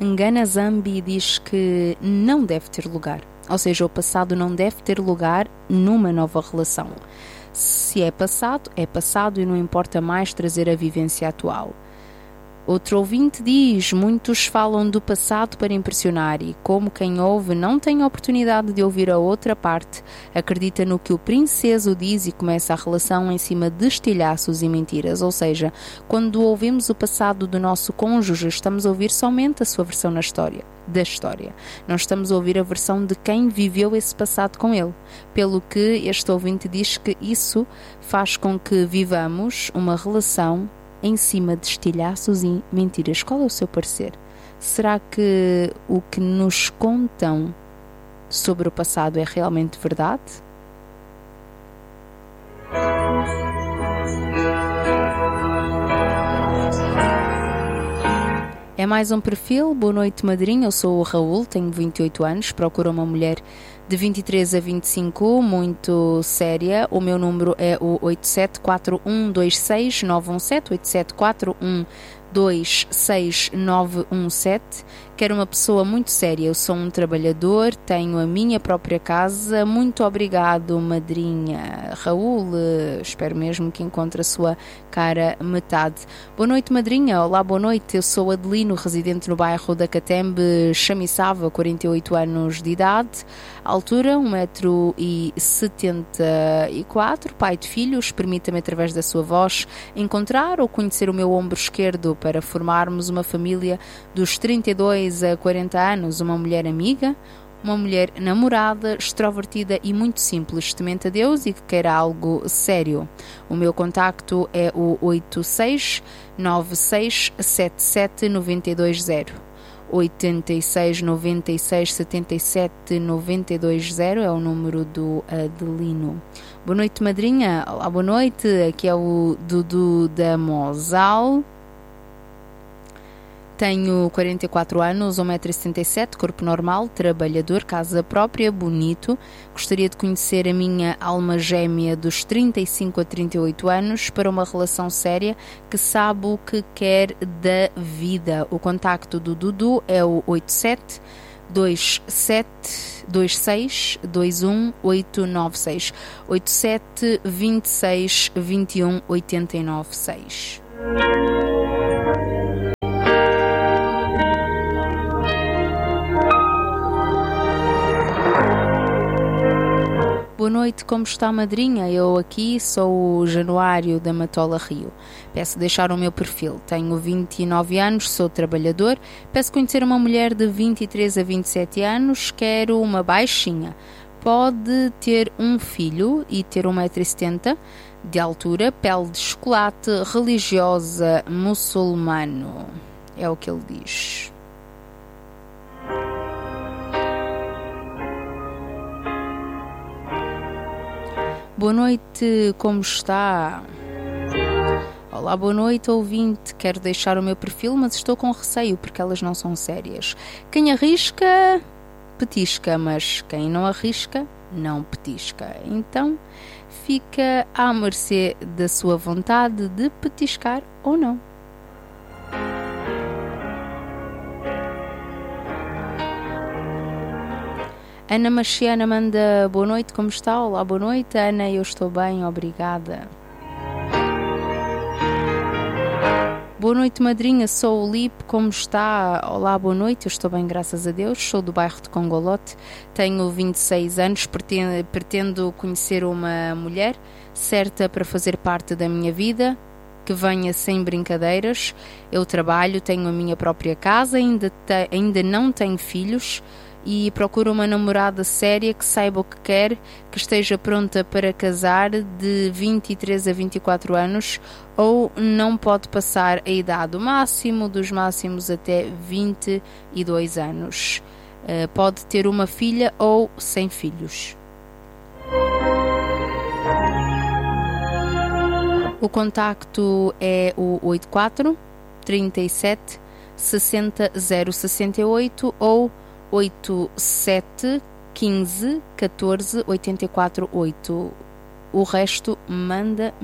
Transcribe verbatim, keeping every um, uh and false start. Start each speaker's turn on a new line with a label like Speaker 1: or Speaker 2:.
Speaker 1: Nganazambi diz que não deve ter lugar. Ou seja, o passado não deve ter lugar numa nova relação. Se é passado, é passado e não importa mais trazer a vivência atual. Outro ouvinte diz: muitos falam do passado para impressionar e, como quem ouve não tem a oportunidade de ouvir a outra parte, acredita no que o princeso diz e começa a relação em cima de estilhaços e mentiras. Ou seja, quando ouvimos o passado do nosso cônjuge, estamos a ouvir somente a sua versão na história, da história. Não estamos a ouvir a versão de quem viveu esse passado com ele. Pelo que este ouvinte diz que isso faz com que vivamos uma relação em cima de estilhaços e mentiras. Qual é o seu parecer? Será que o que nos contam sobre o passado é realmente verdade? É mais um perfil. Boa noite, madrinha. Eu sou o Raul, tenho vinte e oito anos, procuro uma mulher de vinte e três a vinte e cinco, muito séria. O meu número é o oito sete quatro um dois seis nove um sete, oito sete quatro um dois seis nove um sete. Quero uma pessoa muito séria. Eu sou um trabalhador, tenho a minha própria casa. Muito obrigado, madrinha. Raul, espero mesmo que encontre a sua cara metade. Boa noite, madrinha. Olá, boa noite. Eu sou Adelino, residente no bairro da Catembe, Chamiçava, quarenta e oito anos de idade. Altura, um metro e setenta e quatro. Pai de filhos. Permita-me, através da sua voz, encontrar ou conhecer o meu ombro esquerdo para formarmos uma família dos trinta e dois a quarenta anos, uma mulher amiga, uma mulher namorada, extrovertida e muito simples, temente a Deus e que queira algo sério. O meu contacto é o oito seis nove seis sete sete nove dois zero. oito seis nove seis sete sete nove dois zero é o número do Adelino. Boa noite, madrinha. Olá, boa noite. Aqui é o Dudu da Mosal. Tenho quarenta e quatro anos, um metro e setenta e sete, corpo normal, trabalhador, casa própria, bonito. Gostaria de conhecer a minha alma gêmea dos trinta e cinco a trinta e oito anos para uma relação séria que sabe o que quer da vida. O contacto do Dudu é o oito sete dois sete dois seis dois um oito nove seis, oito sete dois seis dois um oito nove seis. Boa noite, como está, madrinha? Eu aqui sou o Januário da Matola Rio. Peço deixar o meu perfil. Tenho vinte e nove anos, sou trabalhador. Peço conhecer uma mulher de vinte e três a vinte e sete anos. Quero uma baixinha. Pode ter um filho e ter um metro e setenta de altura, pele de chocolate, religiosa, muçulmano. É o que ele diz. Boa noite, como está? Olá, boa noite, ouvinte. Quero deixar o meu perfil, mas estou com receio porque elas não são sérias. Quem arrisca, petisca, mas quem não arrisca, não petisca. Então, fica à mercê da sua vontade de petiscar ou não. Ana Machiana manda boa noite, como está? Olá, boa noite. Ana, eu estou bem, obrigada. Boa noite, madrinha, sou o Lipe, como está? Olá, boa noite, eu estou bem, graças a Deus. Sou do bairro de Congolote, tenho vinte e seis anos, pretendo, pretendo conhecer uma mulher certa para fazer parte da minha vida, que venha sem brincadeiras. Eu trabalho, tenho a minha própria casa, ainda, te, ainda não tenho filhos, e procuro uma namorada séria que saiba o que quer, que esteja pronta para casar, de vinte e três a vinte e quatro anos, ou não pode passar a idade, o máximo dos máximos até vinte e dois anos. Uh, pode ter uma filha ou sem filhos. O contacto é o oito quatro trinta e sete sessenta zero sessenta e oito ou oito sete quinze catorze oitenta e quatro oito. O resto manda